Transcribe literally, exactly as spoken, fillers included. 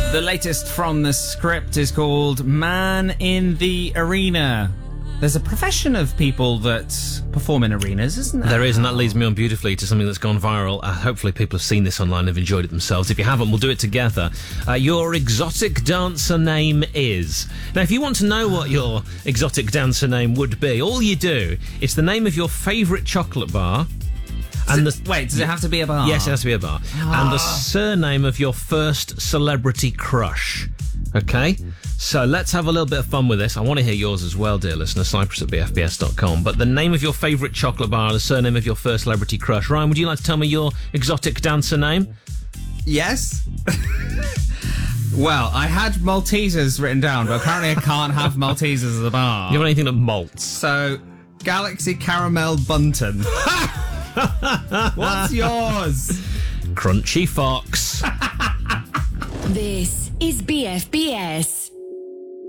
The latest from the script is called Man in the Arena. There's a profession of people that perform in arenas, isn't there? There is, and that leads me on beautifully to something that's gone viral. Uh, hopefully people have seen this online and have enjoyed it themselves. If you haven't, we'll do it together. Uh, your exotic dancer name is... Now, if you want to know what your exotic dancer name would be, all you do, it's the name of your favourite chocolate bar... And the, Wait, does it have to be a bar? Yes, it has to be a bar. Ah. And the surname of your first celebrity crush. Okay? So let's have a little bit of fun with this. I want to hear yours as well, dear listener. Cyprus at b f b s dot com. But the name of your favourite chocolate bar, the surname of your first celebrity crush. Ryan, would you like to tell me your exotic dancer name? Yes. Well, I had Maltesers written down, but apparently I can't have Maltesers at the bar. You have anything that malts? So, Galaxy Caramel Bunton. What's yours? Crunchy Fox. This is B F B S.